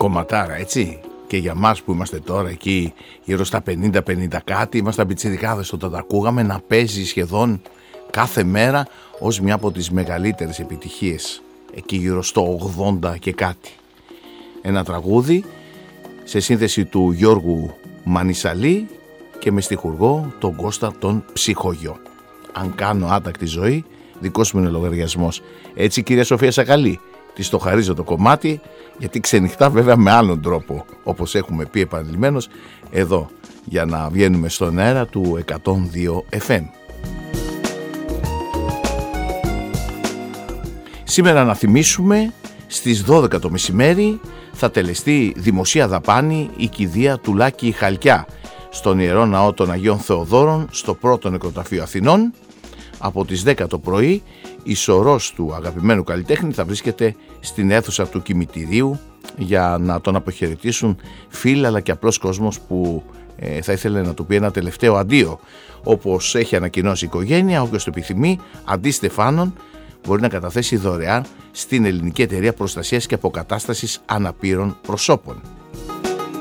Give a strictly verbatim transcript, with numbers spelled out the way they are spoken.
κομματάρα, έτσι. Και για μας που είμαστε τώρα εκεί γύρω στα πενήντα πενήντα κάτι, ήμασταν πιτσιρικάδες όταν τα ακούγαμε να παίζει σχεδόν κάθε μέρα ως μια από τις μεγαλύτερες επιτυχίες, εκεί γύρω στο ογδόντα και κάτι. Ένα τραγούδι σε σύνθεση του Γιώργου Μανισαλή και με στιχουργό τον Κώστα τον Ψυχογιό. Αν κάνω άτακτη ζωή, δικός μου είναι λογαριασμός. Έτσι, κυρία Σοφία Σακαλή, της το χαρίζω το κομμάτι, γιατί ξενυχτά βέβαια με άλλον τρόπο, όπως έχουμε πει επανειλημμένως εδώ, για να βγαίνουμε στον αέρα του εκατόν δύο εφ εμ. Σήμερα να θυμίσουμε, στις δώδεκα το μεσημέρι θα τελεστεί δημοσία δαπάνη η κηδεία του Λάκη Χαλκιά στον Ιερό Ναό των Αγίων Θεοδόρων στο πρώτο νεκροταφείο Αθηνών. Από τις δέκα το πρωί η σωρός του αγαπημένου καλλιτέχνη θα βρίσκεται στην αίθουσα του κημητηρίου για να τον αποχαιρετήσουν φίλοι αλλά και απλός κόσμος που ε, θα ήθελε να του πει ένα τελευταίο αντίο. Όπως έχει ανακοινώσει η οικογένεια, όποιος το επιθυμεί, αντί στεφάνων μπορεί να καταθέσει δωρεάν στην Ελληνική Εταιρεία Προστασίας και Αποκατάστασης Αναπήρων Προσώπων.